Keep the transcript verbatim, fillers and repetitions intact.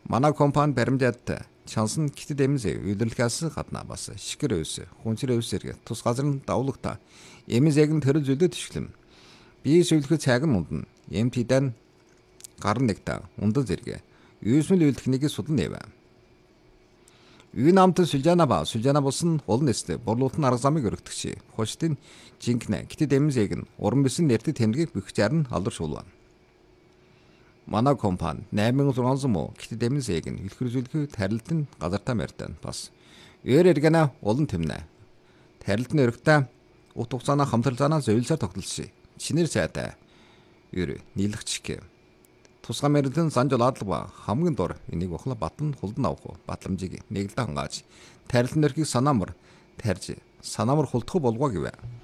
Манай компани баримжаадтай чансан китэд эмзээ үйлдвэрлэхээс гадна бас шикэр өвс, хүнсэр өвсөрг тус газрын давлагта эмзэг нь төрөл зүйлүүд тишгэлэм. Бие сүлхэ цаг нь ундан эмтидан гарын нэгтэ ундан зэрэг юусмэл үйлдэхнийг судан нэвэ. Үй намт сүлжана ба сүлжана болсон олон нэстэ борлуулт нь арга замыг өргөдөгчи. Хоштын жинкнэ китэд эмзэг нь уран бисэн нэртэд тэмдэгийг бөхчээр нь алдаршуулва. Манай компани найман зургаан зам китэд эмзэг нь илхэрзүүлэх тарилтын газартаа мартан бас өөр эргэнэ олон тэмнэ. Тарилтны өргөтэ ут хугацааны хамтарлаанаа зөвлөсөөр тогтолцсон. Чинэр сайтай ер нийлэгчг. Тусгай мэрэгэн санжил адлага хамгийн дор энийг бохла батан хулдан авах батламжийг нэгэлдэ хангааж тарилтын өрхийг санаамар тарж санаамар хулдах болгоо гэвэ.